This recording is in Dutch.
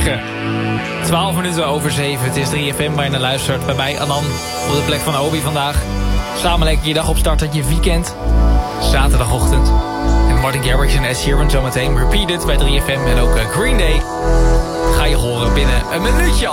Goedemorgen. 12 minuten over 7. Het is 3FM waar je naar luistert. Bij mij Anan op de plek van Obi vandaag. Samen lekker je dag opstarten, je weekend. Zaterdagochtend. En Martin Garrix en Ed Sheeran zometeen. Repeated bij 3FM en ook Green Day. Ga je horen binnen een minuutje.